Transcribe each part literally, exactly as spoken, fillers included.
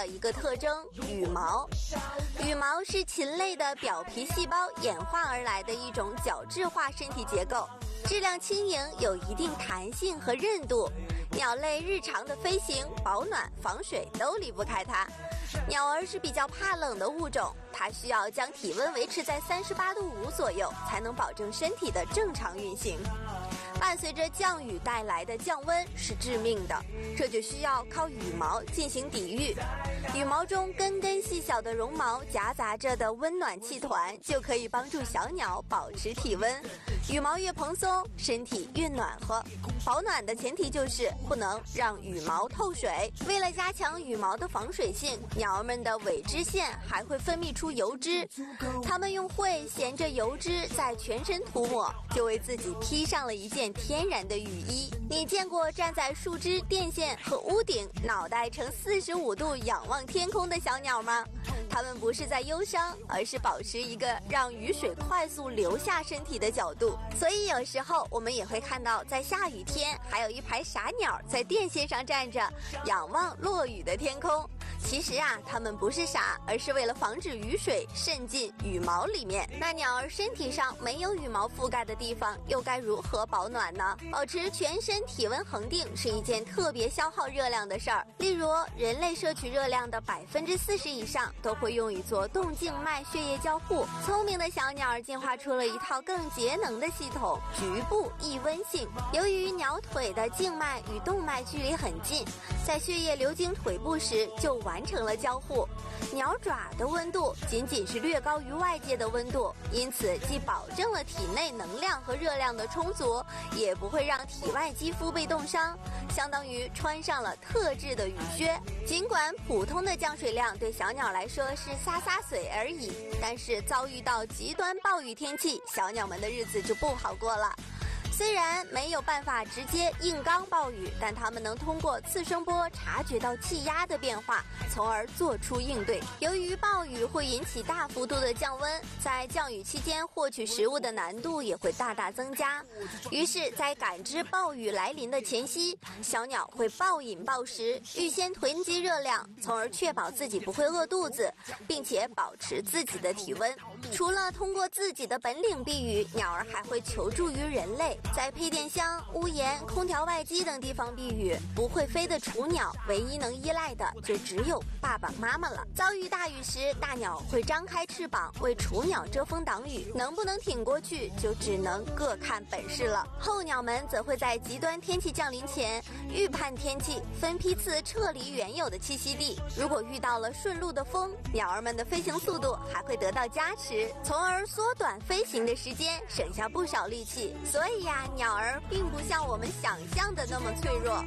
的一个特征——羽毛。羽毛是禽类的表皮细胞演化而来的一种角质化身体结构，质量轻盈，有一定弹性和韧度。鸟类日常的飞行、保暖、防水都离不开它。鸟儿是比较怕冷的物种，它需要将体温维持在三十八度五左右，才能保证身体的正常运行。伴随着降雨带来的降温是致命的，这就需要靠羽毛进行抵御。羽毛中根根细小的绒毛夹杂着的温暖气团，就可以帮助小鸟保持体温。羽毛越蓬松，身体越暖和。保暖的前提就是不能让羽毛透水。为了加强羽毛的防水性，鸟儿们的尾肢线还会分泌出油脂，它们用喙衔着油脂在全身涂抹，就为自己披上了一件天然的雨衣。你见过站在树枝、电线和屋顶，脑袋呈四十五度仰望天空的小鸟吗？它们不是在忧伤，而是保持一个让雨水快速流下身体的角度。所以有时候我们也会看到，在下雨天，还有一排傻鸟在电线上站着，仰望落雨的天空。其实啊，它们不是傻，而是为了防止雨水渗进羽毛里面。那鸟儿身体上没有羽毛覆盖的地方，又该如何保暖呢？保持全身体温恒定是一件特别消耗热量的事儿。例如，人类摄取热量的百分之四十以上都会用于做动静脉血液交互。聪明的小鸟儿进化出了一套更节能的系统——局部易温性。由于鸟腿的静脉与动脉距离很近，在血液流经腿部时就完成了交互。鸟爪的温度仅仅是略高于外界的温度，因此既保证了体内能量和热量的充足，也不会让体外肌肤被冻伤，相当于穿上了特制的雨靴。尽管普通的降水量对小鸟来说是洒洒水而已，但是遭遇到极端暴雨天气，小鸟们的日子就不好过了。虽然没有办法直接硬刚暴雨，但它们能通过次声波察觉到气压的变化，从而做出应对。由于暴雨会引起大幅度的降温，在降雨期间获取食物的难度也会大大增加。于是，在感知暴雨来临的前夕，小鸟会暴饮暴食，预先囤积热量，从而确保自己不会饿肚子，并且保持自己的体温。除了通过自己的本领避雨，鸟儿还会求助于人类。在配电箱、屋檐、空调外机等地方避雨，不会飞的雏鸟唯一能依赖的就只有爸爸妈妈了。遭遇大雨时，大鸟会张开翅膀为雏鸟遮风挡雨，能不能挺过去就只能各看本事了。候鸟们则会在极端天气降临前预判天气，分批次撤离原有的栖息地。如果遇到了顺路的风，鸟儿们的飞行速度还会得到加持，从而缩短飞行的时间，省下不少力气。所以呀、啊，鸟儿并不像我们想象的那么脆弱。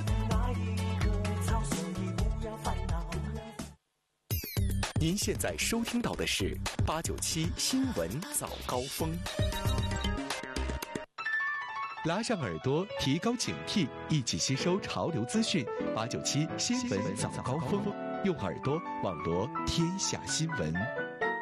您现在收听到的是八九七新闻早高峰。拉上耳朵，提高警惕，一起吸收潮流资讯。八九七新闻早高峰，用耳朵网罗天下新闻。